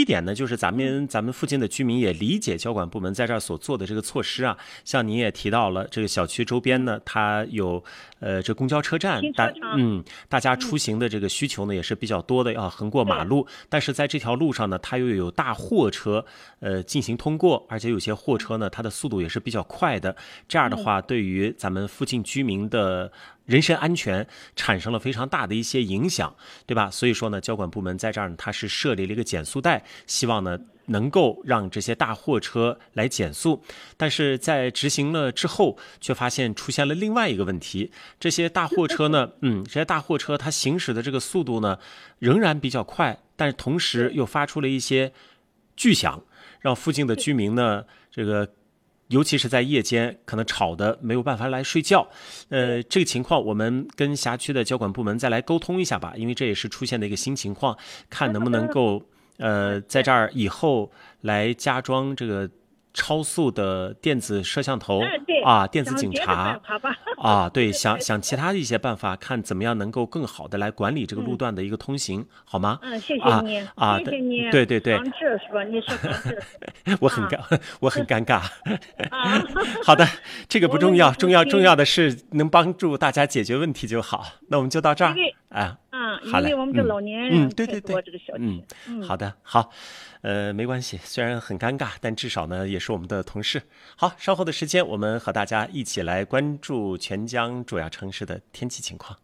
点呢，就是咱们附近的居民也理解交管部门在这儿所做的这个措施啊。像您也提到了，这个小区周边呢，它有这公交车站，大家出行的这个需求呢也是比较多的，要横过马路。但是在这条路上呢，它又有大货车进行通过，而且有些货车呢，它的速度也是比较快的。这样的话，对于咱们附近居民的人身安全产生了非常大的一些影响，对吧？所以说呢，交管部门在这儿呢，它是设立了一个减速带，希望呢能够让这些大货车来减速。但是在执行了之后，却发现出现了另外一个问题，这些大货车呢，这些大货车它行驶的这个速度呢仍然比较快，但是同时又发出了一些巨响，让附近的居民呢这个尤其是在夜间可能吵得没有办法来睡觉。这个情况我们跟辖区的交管部门再来沟通一下吧，因为这也是出现的一个新情况，看能不能够在这儿以后来加装这个超速的电子摄像头啊，电子警察啊，对，想其他的一些办法，看怎么样能够更好的来管理这个路段的一个通行，好吗？ 谢谢你谢谢你。 对对对， 防治是吧？你是防治。 我很尴尬。好的，这个不重要，重要的是能帮助大家解决问题就好。那我们就到这儿啊。 因为我们是老年人， 对对对， 这个小区。 好的，好，没关系，虽然很尴尬，但至少呢也是我们的同事。好，稍后的时间我们和大家一起来关注全疆主要城市的天气情况。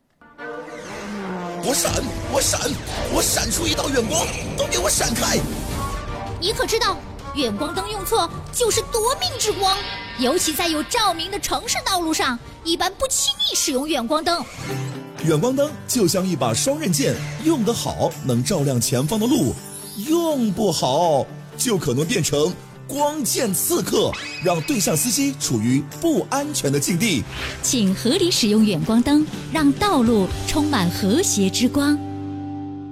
我闪出一道远光，都给我闪开！ 你可知道，远光灯用错就是夺命之光，尤其在有照明的城市道路上，一般不轻易使用远光灯。 远光灯就像一把双刃剑，用得好能照亮前方的路，用不好就可能变成光剑刺客，让对向司机处于不安全的境地。 请合理使用远光灯，让道路充满和谐之光。